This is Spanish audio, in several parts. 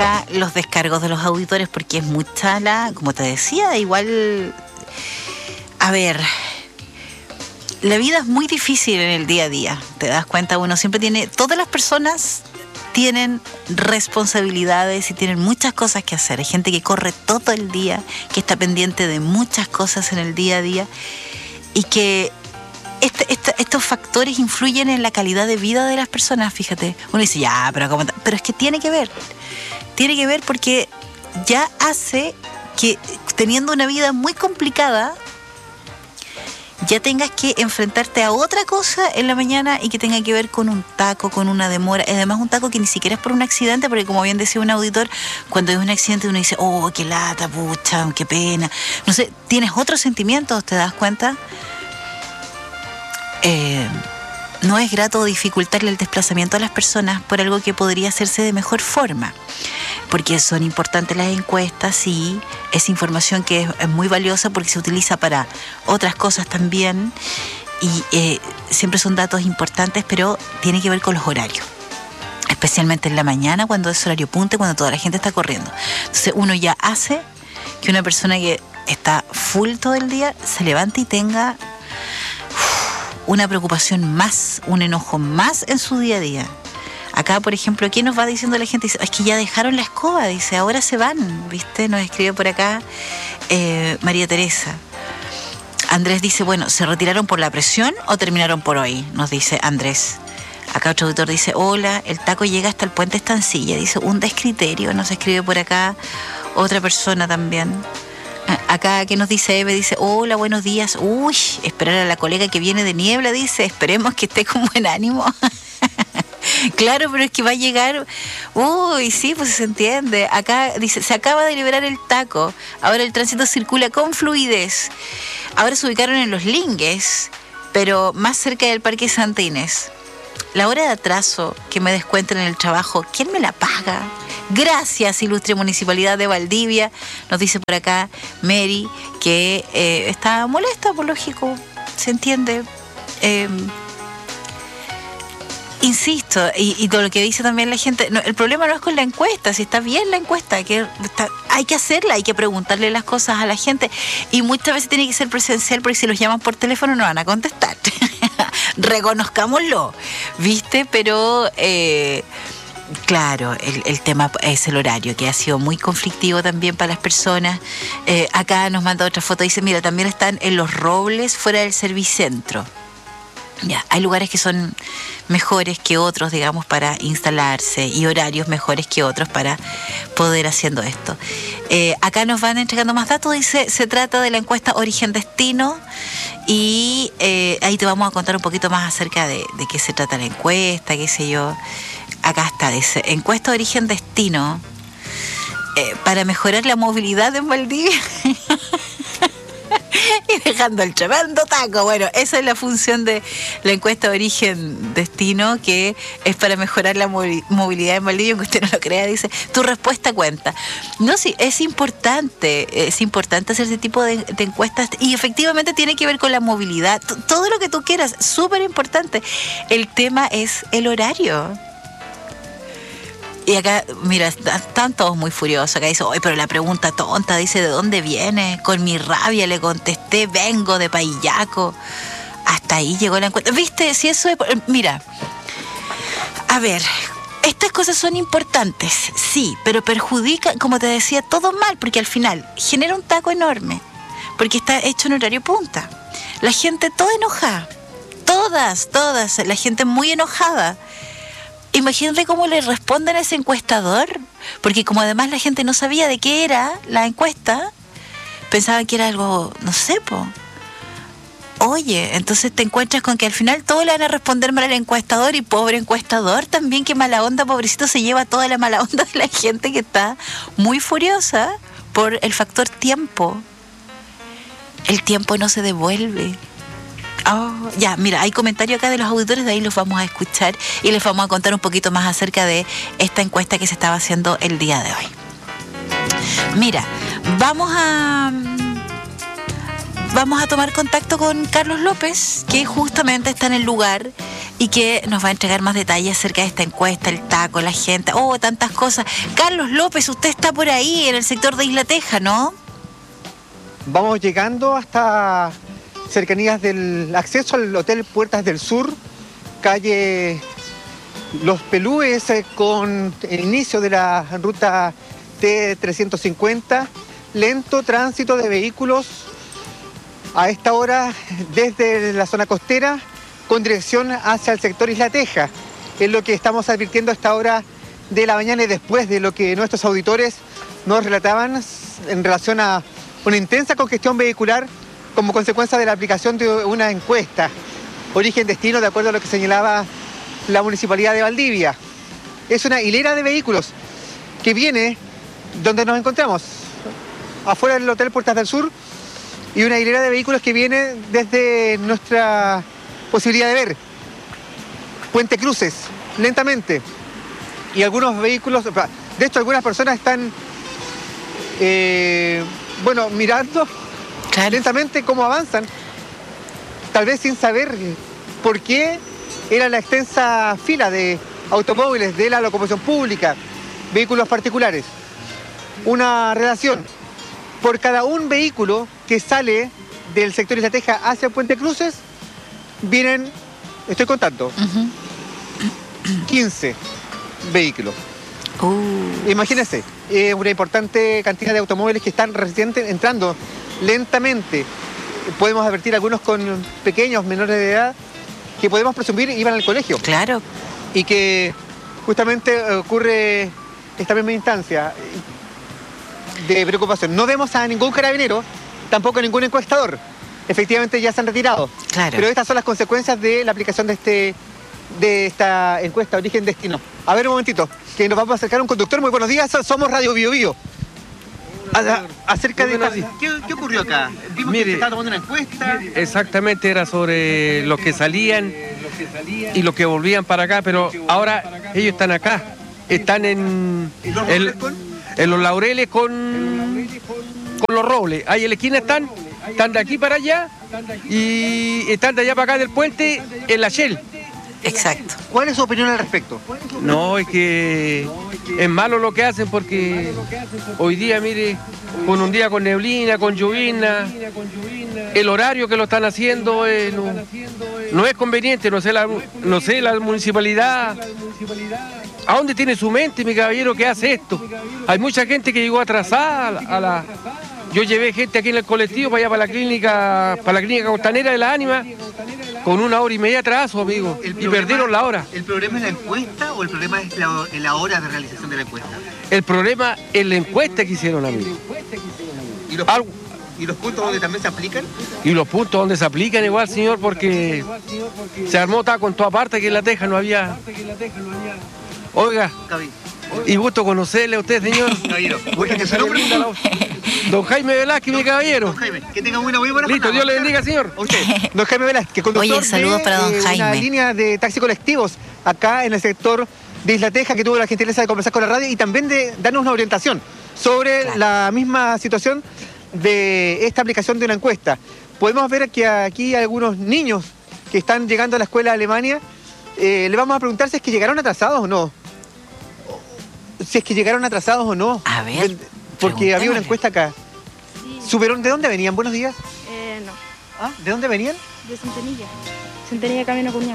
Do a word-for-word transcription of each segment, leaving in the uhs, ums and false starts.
acá los descargos de los auditores, porque es mucha la, como te decía, igual, a ver, la vida es muy difícil en el día a día, te das cuenta, uno siempre tiene, todas las personas tienen responsabilidades y tienen muchas cosas que hacer. Hay gente que corre todo el día, que está pendiente de muchas cosas en el día a día y que este, este, estos factores influyen en la calidad de vida de las personas, fíjate. Uno dice, ya, pero ¿cómo? Pero es que tiene que ver. Tiene que ver porque ya hace que teniendo una vida muy complicada, ya tengas que enfrentarte a otra cosa en la mañana y que tenga que ver con un taco, con una demora. Además, un taco que ni siquiera es por un accidente, porque como bien decía un auditor, cuando hay un accidente uno dice, oh, qué lata, pucha, qué pena. No sé, tienes otros sentimientos, ¿te das cuenta? Eh, no es grato dificultarle el desplazamiento a las personas por algo que podría hacerse de mejor forma. Porque son importantes las encuestas, sí, es información que es, es muy valiosa porque se utiliza para otras cosas también y eh, siempre son datos importantes, pero tiene que ver con los horarios, especialmente en la mañana cuando es horario punta, cuando toda la gente está corriendo. Entonces uno ya hace que una persona que está full todo el día se levante y tenga uf, una preocupación más, un enojo más en su día a día. Acá, por ejemplo, ¿qué nos va diciendo la gente? Dice, es que ya dejaron la escoba, dice, ahora se van, ¿viste? Nos escribe por acá eh, María Teresa. Andrés dice, bueno, ¿se retiraron por la presión o terminaron por hoy? Nos dice Andrés. Acá otro auditor dice, hola, el taco llega hasta el puente Estancilla, dice, un descriterio, nos escribe por acá otra persona también. Acá que nos dice Eve, dice, hola, buenos días, uy, esperar a la colega que viene de Niebla, dice, esperemos que esté con buen ánimo. Claro, pero es que va a llegar. Uy, sí, pues se entiende. Acá dice, se acaba de liberar el taco. Ahora el tránsito circula con fluidez. Ahora se ubicaron en Los Lingues, pero más cerca del Parque Santa Inés. La hora de atraso que me descuenten en el trabajo, ¿quién me la paga? Gracias, ilustre Municipalidad de Valdivia. Nos dice por acá Mary que eh, está molesta, por lógico. Se entiende. Eh, Insisto, y, y todo lo que dice también la gente, no, el problema no es con la encuesta, si está bien la encuesta, que está, hay que hacerla, hay que preguntarle las cosas a la gente, y muchas veces tiene que ser presencial, porque si los llaman por teléfono no van a contestar. Reconozcámoslo, ¿viste? Pero, eh, claro, el, el tema es el horario, que ha sido muy conflictivo también para las personas. Eh, acá nos manda otra foto, dice, mira, también están en Los Robles, fuera del Servicentro. Ya, hay lugares que son mejores que otros, digamos, para instalarse y horarios mejores que otros para poder haciendo esto. Eh, acá nos van entregando más datos, dice, se trata de la encuesta Origen-Destino y eh, ahí te vamos a contar un poquito más acerca de, de qué se trata la encuesta, qué sé yo. Acá está, dice, encuesta Origen-Destino eh, para mejorar la movilidad en Valdivia. Y dejando el tremendo taco. Bueno, esa es la función de la encuesta de Origen-Destino, que es para mejorar la movilidad en Valdivia, aunque usted no lo crea, dice, tu respuesta cuenta. No, sí, es importante, es importante hacer ese tipo de, de encuestas y efectivamente tiene que ver con la movilidad, todo lo que tú quieras, súper importante. El tema es el horario. Y acá, mira, están todos muy furiosos. Acá dice, oye, pero la pregunta tonta, dice, ¿de dónde viene? Con mi rabia le contesté, vengo de Paillaco. Hasta ahí llegó la encuesta. ¿Viste? Si eso es... Mira, a ver, estas cosas son importantes, sí, pero perjudican, como te decía, todo mal, porque al final genera un taco enorme, porque está hecho en horario punta. La gente toda enojada, todas, todas, la gente muy enojada. Imagínate cómo le responden a ese encuestador, porque como además la gente no sabía de qué era la encuesta, pensaban que era algo, no sé, po. Oye, entonces te encuentras con que al final todos le van a responder mal al encuestador y pobre encuestador también, qué mala onda, pobrecito, se lleva toda la mala onda de la gente que está muy furiosa por el factor tiempo. El tiempo no se devuelve. Oh, ya, mira, hay comentarios acá de los auditores, de ahí los vamos a escuchar y les vamos a contar un poquito más acerca de esta encuesta que se estaba haciendo el día de hoy. Mira, vamos a vamos a tomar contacto con Carlos López, que justamente está en el lugar y que nos va a entregar más detalles acerca de esta encuesta, el taco, la gente, oh, tantas cosas. Carlos López, usted está por ahí en el sector de Isla Teja, ¿no? Vamos llegando hasta cercanías del acceso al Hotel Puertas del Sur, calle Los Pelúes, eh, con el inicio de la ruta T trescientos cincuenta, lento tránsito de vehículos a esta hora desde la zona costera con dirección hacia el sector Isla Teja. Es lo que estamos advirtiendo a esta hora de la mañana y después de lo que nuestros auditores nos relataban en relación a una intensa congestión vehicular como consecuencia de la aplicación de una encuesta origen-destino, de acuerdo a lo que señalaba la Municipalidad de Valdivia. Es una hilera de vehículos que viene donde nos encontramos, afuera del Hotel Puertas del Sur, y una hilera de vehículos que viene desde nuestra posibilidad de ver Puente Cruces, lentamente. Y algunos vehículos, de hecho algunas personas están eh, bueno, mirando claro. lentamente cómo avanzan, tal vez sin saber por qué era la extensa fila de automóviles de la locomoción pública, vehículos particulares. Una relación, por cada un vehículo que sale del sector Isla Teja hacia Puente Cruces, vienen, estoy contando, uh-huh. quince vehículos. Uh. Imagínense, eh, una importante cantidad de automóviles que están recientes entrando lentamente. Podemos advertir algunos con pequeños, menores de edad, que podemos presumir iban al colegio. Claro. Y que justamente ocurre esta misma instancia de preocupación. No vemos a ningún carabinero, tampoco a ningún encuestador. Efectivamente ya se han retirado. Claro. Pero estas son las consecuencias de la aplicación de este de esta encuesta origen-destino. A ver un momentito, que nos vamos a acercar a un conductor. Muy buenos días, somos Radio Bio Bio. A, acerca de esta, ¿qué, ¿Qué ocurrió acá? Vimos Mire, que se estaba tomando una encuesta. Exactamente, era sobre los que salían y los que volvían para acá, pero ahora ellos están acá. Están en, el, en los laureles con, con los robles. Ahí en la esquina están, están de aquí para allá y están de allá para acá del puente en la Shell. Exacto. ¿Cuál es su opinión al respecto? No, es que es malo lo que hacen porque hoy día, mire, con un día con neblina, con llovizna, el horario que lo están haciendo eh, no, no es conveniente, no sé, la, no sé la municipalidad. ¿A dónde tiene su mente, mi caballero, que hace esto? Hay mucha gente que llegó atrasada a la... A la yo llevé gente aquí en el colectivo para allá, para la clínica, para la clínica costanera de la Ánima, con una hora y media atraso, amigo, y problema, perdieron la hora. ¿El problema es la encuesta o el problema es la, la hora de realización de la encuesta? El problema es la encuesta que hicieron, amigo. ¿Y los, Algo, ¿Y los puntos donde también se aplican? Y los puntos donde se aplican igual, señor, porque se armó taco en toda parte, que en La Teja no había... Oiga, y gusto conocerle a usted, señor. Caballero, que su nombre. Don Jaime Velázquez, mi caballero. Don Jaime, que tenga una muy buena Listo, jornada. Dios le bendiga, señor. A usted. Don Jaime Velázquez, conductor Oye, saludos de para don eh, Jaime. una línea de taxi colectivos acá en el sector de Isla Teja, que tuvo la gentileza de conversar con la radio y también de darnos una orientación sobre claro. la misma situación de esta aplicación de una encuesta. Podemos ver que aquí hay algunos niños que están llegando a la escuela de Alemania. Eh, le vamos a preguntar si es que llegaron atrasados o no. Si es que llegaron atrasados o no. A ver. Porque había una encuesta acá. Sí. ¿Subieron? ¿De dónde venían? Buenos días. Eh, no. ¿Ah? ¿De dónde venían? De Centenilla. Centenilla camino Cuñán.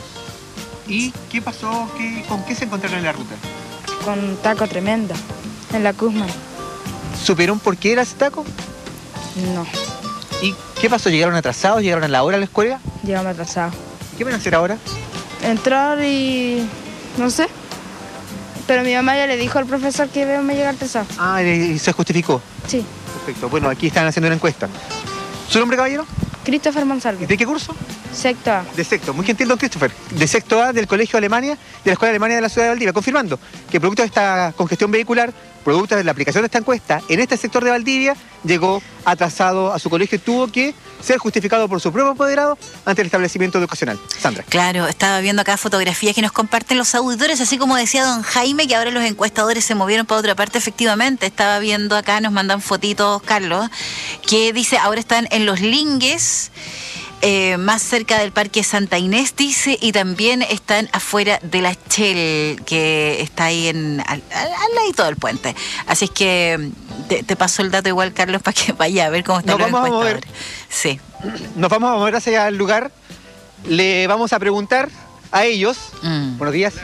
¿Y qué pasó? ¿Qué, ¿Con qué se encontraron en la ruta? Con taco tremendo. En la Kuzman. ¿Supieron por qué era ese taco? No. ¿Y qué pasó? ¿Llegaron atrasados? ¿Llegaron a la hora a la escuela? Llegamos atrasados. ¿Qué van a hacer ahora? Entrar y... no sé. Pero mi mamá ya le dijo al profesor que me llegar atrasado. Ah, ¿y se justificó? Sí. Perfecto. Bueno, aquí están haciendo una encuesta. ¿Su nombre, caballero? Christopher Monsalvo. ¿Y de qué curso? Sexto A. De sexto. Muy gentil, don Christopher. De sexto A del Colegio Alemania, de la Escuela Alemania de la Ciudad de Valdivia, confirmando que producto de esta congestión vehicular, producto de la aplicación de esta encuesta en este sector de Valdivia, llegó atrasado a su colegio y tuvo que ser justificado por su propio apoderado ante el establecimiento educacional. Sandra. Claro, estaba viendo acá fotografías que nos comparten los auditores, así como decía don Jaime, que ahora los encuestadores se movieron para otra parte. Efectivamente, estaba viendo acá, nos mandan fotitos, Carlos, que dice, ahora están en Los Lingues, eh, más cerca del Parque Santa Inés, dice, y también están afuera de la Shell, que está ahí en, al, al, al ladito del puente. Así es que te, te paso el dato igual, Carlos, para que vaya a ver cómo están Nos los vamos a mover. encuestadores. Sí. Nos vamos a mover hacia el lugar. Le vamos a preguntar a ellos, Mm. buenos días,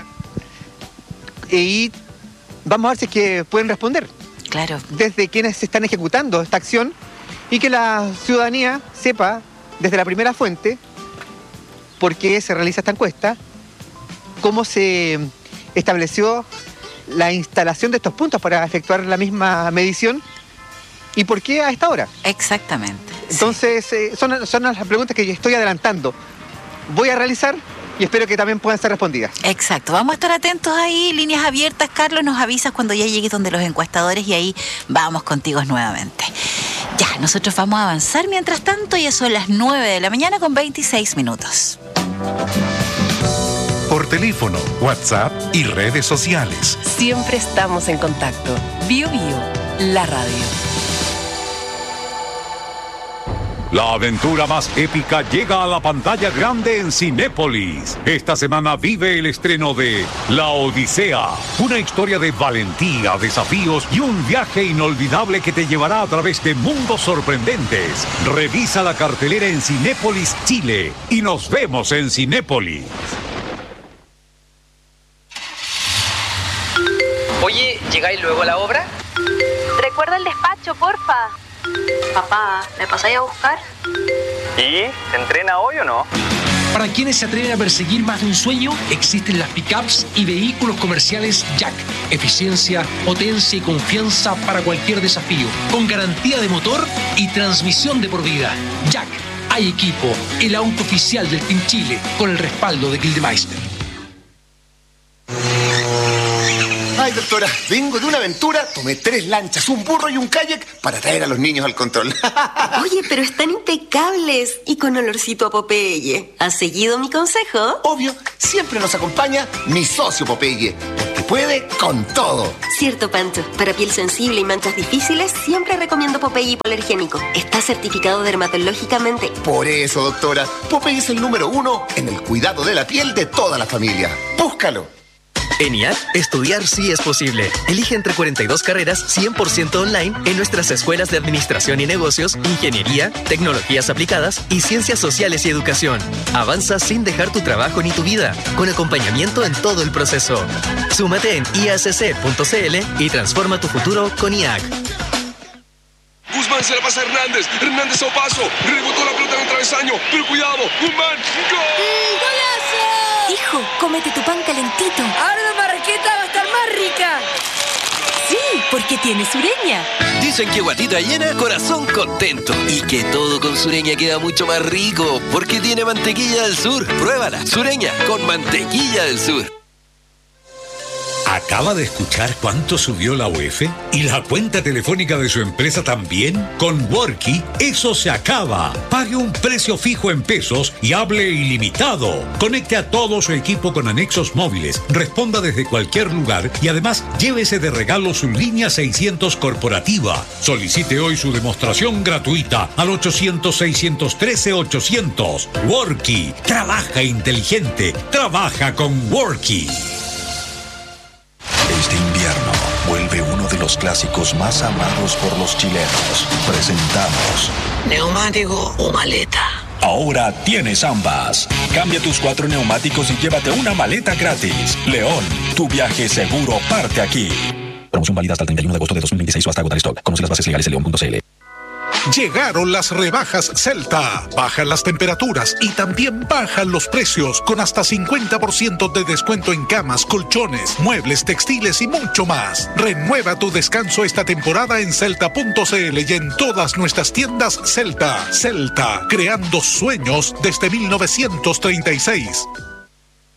y vamos a ver si es que pueden responder Claro. desde quienes están ejecutando esta acción y que la ciudadanía sepa desde la primera fuente por qué se realiza esta encuesta, cómo se estableció la instalación de estos puntos para efectuar la misma medición y por qué a esta hora. Exactamente. Entonces, eh, son, son las preguntas que yo estoy adelantando. Voy a realizar y espero que también puedan ser respondidas. Exacto, vamos a estar atentos ahí, líneas abiertas, Carlos, nos avisas cuando ya llegues donde los encuestadores y ahí vamos contigo nuevamente. Ya, nosotros vamos a avanzar mientras tanto, ya son las nueve de la mañana con veintiséis minutos. Por teléfono, WhatsApp y redes sociales. Siempre estamos en contacto. Bio Bio, la radio. La aventura más épica llega a la pantalla grande en Cinépolis. Esta semana vive el estreno de La Odisea, una historia de valentía, desafíos y un viaje inolvidable que te llevará a través de mundos sorprendentes. Revisa la cartelera en Cinépolis Chile y nos vemos en Cinépolis. Oye, ¿llegáis luego a la obra? Recuerda el despacho, porfa. Papá, ¿me pasáis a buscar? ¿Y? ¿Se entrena hoy o no? Para quienes se atreven a perseguir más de un sueño, existen las pickups y vehículos comerciales Jack. Eficiencia, potencia y confianza para cualquier desafío. Con garantía de motor y transmisión de por vida. Jack, hay equipo. El auto oficial del Team Chile, con el respaldo de Gildemeister. Ay, doctora, vengo de una aventura, tomé tres lanchas, un burro y un kayak para traer a los niños al control. Oye, pero están impecables y con olorcito a Popeye. ¿Has seguido mi consejo? Obvio, siempre nos acompaña mi socio Popeye, porque puede con todo. Cierto, Pancho. Para piel sensible y manchas difíciles, siempre recomiendo Popeye hipoalergénico. Está certificado dermatológicamente. Por eso, doctora, Popeye es el número uno en el cuidado de la piel de toda la familia. ¡Búscalo! En I A C, estudiar sí es posible. Elige entre cuarenta y dos carreras cien por ciento online en nuestras escuelas de Administración y Negocios, Ingeniería, Tecnologías Aplicadas y Ciencias Sociales y Educación. Avanza sin dejar tu trabajo ni tu vida, con acompañamiento en todo el proceso. Súmate en i a c c punto c l y transforma tu futuro con I A C. Guzmán se la pasa a Hernández. Hernández a Opaso. Rebotó la pelota en el travesaño. Pero cuidado. Guzmán. ¡Gol! ¡Golazo! Hijo, cómete tu pan calentito. Ahora la marraqueta va a estar más rica. Sí, porque tiene Sureña. Dicen que guatita llena, corazón contento. Y que todo con Sureña queda mucho más rico, porque tiene mantequilla del sur. Pruébala, Sureña, con mantequilla del sur. ¿Acaba de escuchar cuánto subió la U E F? ¿Y la cuenta telefónica de su empresa también? Con Worky, eso se acaba. Pague un precio fijo en pesos y hable ilimitado. Conecte a todo su equipo con anexos móviles, responda desde cualquier lugar y además llévese de regalo su línea seiscientos corporativa. Solicite hoy su demostración gratuita al ochocientos, seiscientos trece, ochocientos. Worky, trabaja inteligente, trabaja con Worky. Este invierno vuelve uno de los clásicos más amados por los chilenos. Presentamos ¿neumático o maleta? Ahora tienes ambas. Cambia tus cuatro neumáticos y llévate una maleta gratis. León, tu viaje seguro parte aquí. Promoción válida hasta el treinta y uno de agosto de dos mil veintiséis o hasta agotar stock. Conoce las bases legales en león punto c l. Llegaron las rebajas Celta. Bajan las temperaturas y también bajan los precios con hasta cincuenta por ciento de descuento en camas, colchones, muebles, textiles y mucho más. Renueva tu descanso esta temporada en celta punto c l y en todas nuestras tiendas Celta. Celta, creando sueños desde mil novecientos treinta y seis.